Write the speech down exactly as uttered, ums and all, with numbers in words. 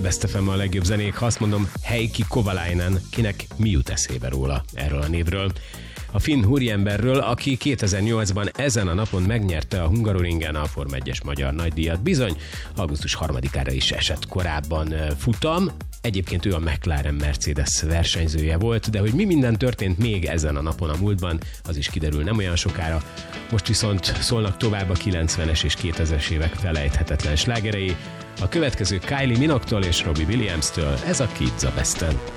Best ef em a legjobb zenék, ha azt mondom Heikki Kovalainen, kinek mi jut eszébe róla erről a névről? A finn úriemberről, aki kétezer-nyolcban ezen a napon megnyerte a Hungaroringen a Forma egyes magyar nagydíjat. Bizony, augusztus harmadikára is esett korábban futam. Egyébként ő a McLaren Mercedes versenyzője volt, de hogy mi minden történt még ezen a napon a múltban, az is kiderül nem olyan sokára. Most viszont szólnak tovább a kilencvenes és kétezres évek felejthetetlen slágerei. A következő Kylie Minogue-tól és Robbie Williams-től, ez a Kids a Besten.